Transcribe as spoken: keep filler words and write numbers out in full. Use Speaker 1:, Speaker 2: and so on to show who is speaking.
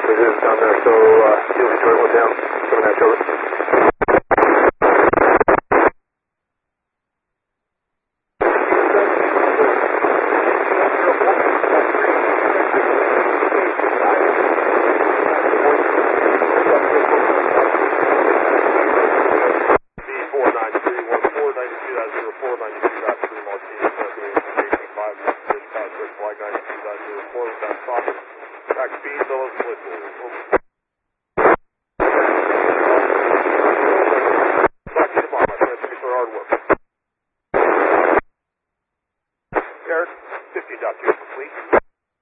Speaker 1: it is down there, so uh, you'll be joining with them. seven nine, over. Track speed, below split.